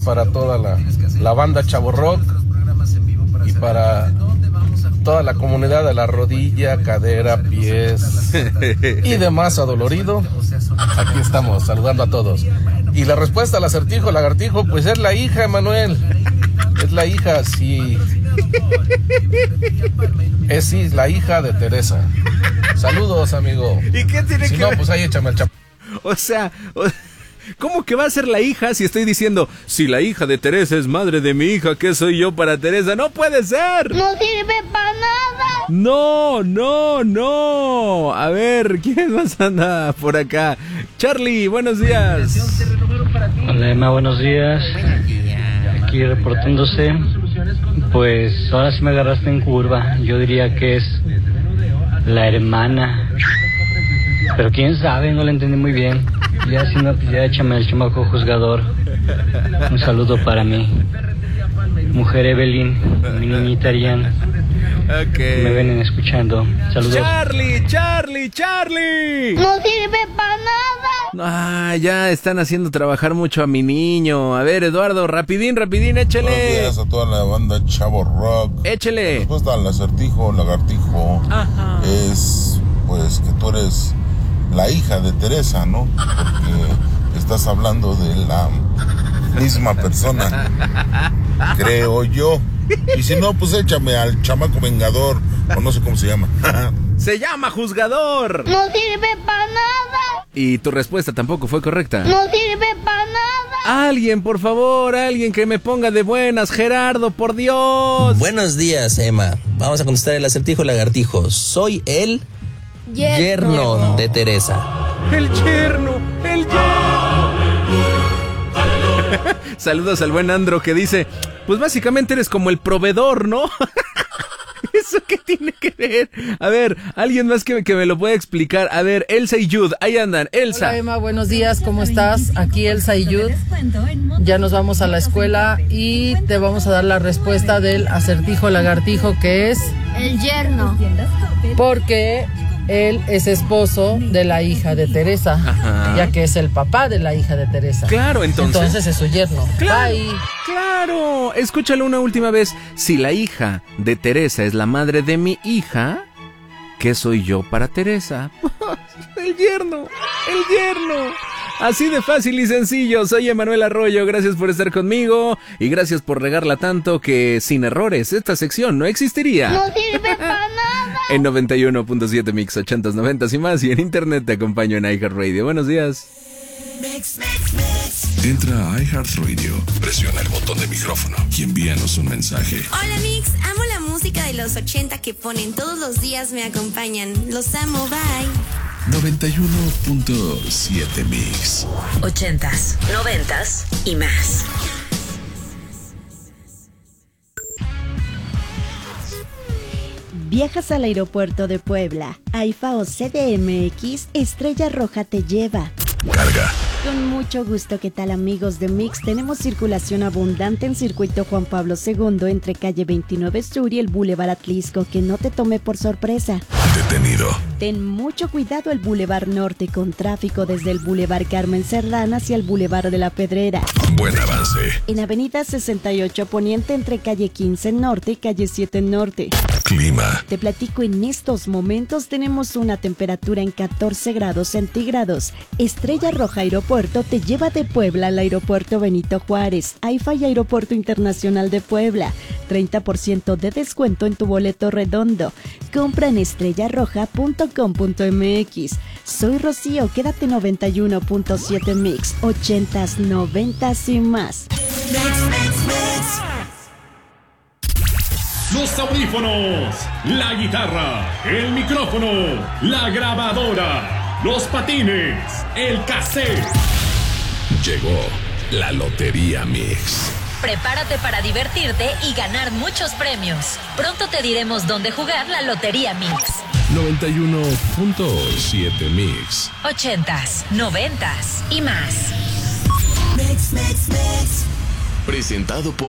para toda la banda Chavo Rock y para toda la comunidad de la rodilla, cadera, pies y demás adolorido. Aquí estamos saludando a todos. Y la respuesta al acertijo, lagartijo, pues es la hija, Emanuel. Es la hija, sí. Es sí, la hija de Teresa. Saludos, amigo. ¿Y qué tiene si que no, ver? pues ahí échame el chap. O sea, ¿cómo que va a ser la hija si estoy diciendo, si la hija de Teresa es madre de mi hija, ¿qué soy yo para Teresa? ¡No puede ser! ¡No sirve para nada! No. A ver, ¿quién más anda por acá? Charlie, buenos días. Hola Emma, buenos días. Aquí reportándose. Pues ahora sí me agarraste en curva. Yo diría que es la hermana. Pero quién sabe, no la entendí muy bien. Ya si no, pues ya échame el chamaco juzgador. Un saludo para mi mujer Evelyn, mi niñita Ariane. Okay. Me ven escuchando. Saludos. Charlie. ¡No sirve para nada! Ya están haciendo trabajar mucho a mi niño. A ver, Eduardo, rapidín, échele. Buenos días a toda la banda Chavo Rock. Échele. La respuesta al acertijo, lagartijo, es pues que tú eres la hija de Teresa, ¿no? Porque estás hablando de la misma persona, creo yo. Y si no, pues échame al chamaco vengador, o no sé cómo se llama. Se llama juzgador. ¡No sirve para nada! Y tu respuesta tampoco fue correcta. ¡No sirve para nada! Alguien, por favor, alguien que me ponga de buenas, Gerardo, por Dios. Buenos días, Emma. Vamos a contestar el acertijo lagartijo. Soy el yerno de Teresa. El yerno. Saludos al buen Andro que dice, pues básicamente eres como el proveedor, ¿no? ¿Eso qué tiene que ver? A ver, alguien más que me lo pueda explicar. A ver, Elsa y Jude, ahí andan, Elsa. Hola Emma, buenos días, ¿cómo estás? Aquí Elsa y Jude. Ya nos vamos a la escuela y te vamos a dar la respuesta del acertijo lagartijo, que es El yerno. porque él es esposo de la hija de Teresa. Ajá. Ya que es el papá de la hija de Teresa. Claro, entonces es su yerno. Claro, Bye. claro. Escúchalo una última vez. Si la hija de Teresa es la madre de mi hija, ¿qué soy yo para Teresa? El yerno. Así de fácil y sencillo. Soy Emanuel Arroyo, gracias por estar conmigo y gracias por regarla tanto que sin errores esta sección no existiría. ¡No sirve para nada! En 91.7 Mix 80s, 90s y más, y en internet te acompaño en iHeartRadio. Buenos días. Entra a iHeartRadio, presiona el botón de micrófono y envíanos un mensaje. Hola Mix, amo la música de los 80 que ponen todos los días, me acompañan. Los amo, bye. 91.7 Mix 80s, 90s y más. Viajas al aeropuerto de Puebla. AIFA o CDMX, Estrella Roja te lleva. Carga. Con mucho gusto, ¿qué tal amigos de Mix? Tenemos circulación abundante en circuito Juan Pablo II entre calle 29 Sur y el Boulevard Atlisco, que no te tome por sorpresa. Detenido. Ten mucho cuidado el Boulevard Norte con tráfico desde el Boulevard Carmen Cerdán hacia el Boulevard de la Pedrera. Buen avance. En avenida 68 Poniente entre calle 15 Norte y calle 7 Norte. Clima. Te platico, en estos momentos tenemos una temperatura en 14 grados centígrados. Estrella Roja Aeropuerto te lleva de Puebla al aeropuerto Benito Juárez, AIFA y Aeropuerto Internacional de Puebla. 30% de descuento en tu boleto redondo. Compra en estrellarroja.com.mx. Soy Rocío, quédate 91.7 Mix, 80s, 90s y más. Los audífonos, la guitarra, el micrófono, la grabadora, los patines, el cassette. Llegó la Lotería Mix. Prepárate para divertirte y ganar muchos premios. Pronto te diremos dónde jugar la Lotería Mix. 91.7 Mix. 80s, 90s y más. Presentado por